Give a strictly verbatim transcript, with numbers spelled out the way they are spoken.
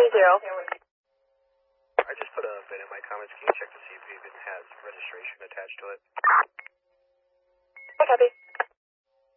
three zero. I just put a bit in my comments. Can you check to see if it even has registration attached to it? I copy.